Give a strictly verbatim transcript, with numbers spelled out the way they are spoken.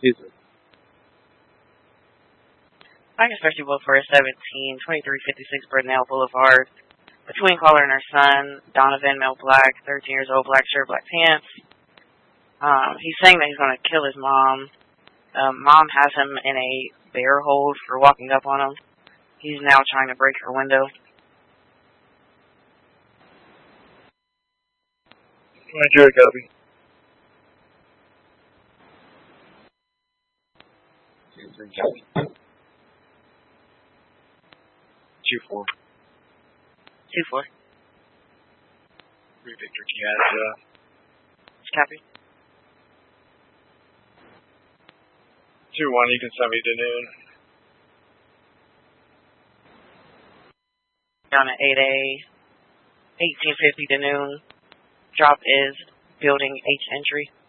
Jesus. August thirty-one for seventeen, twenty-three fifty-six Brittenell Boulevard. Between caller and her son, Donovan, male black, thirteen years old, black shirt, black pants. Um, he's saying that he's going to kill his mom. Um, mom has him in a bear hold for walking up on him. He's now trying to break her window. Nigeria, copy. Two four. Two four. Three Victor Canada. Copy. Two one. You can send me to noon. Down at eight A, eighteen fifty to noon. Drop is building H entry.